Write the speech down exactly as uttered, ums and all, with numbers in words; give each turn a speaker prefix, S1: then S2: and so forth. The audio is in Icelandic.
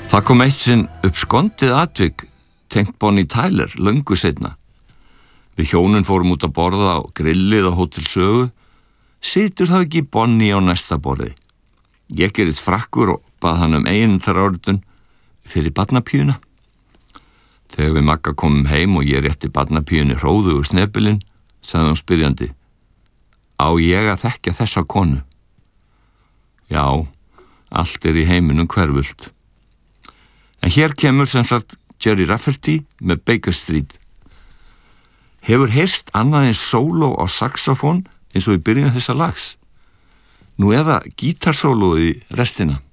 S1: Það kom eitt sinn upp skondið atvik tengt Bonnie Tyler löngu seinna. Við hjónin fórum út að borða á grillið á Hótel Sögu. Situr þá ekki Bonnie á næsta borði? Ég gerðist frakkur og bað hann um eiginþráritun fyrir barnapíuna. Þegar við Magga komum heim og ég rétti barnapíunni hróðugu snepilinn, sagði hún spyrjandi: Á ég að þekkja þessa konu? Já, allt er í heiminum hverfult. En hér kemur sem sagt Gerry Rafferty með Baker Street. Hefur heyrst annað eins sóló á saxofón eins og í byrjun þessa lags? Nú eða gítarsóló í restina?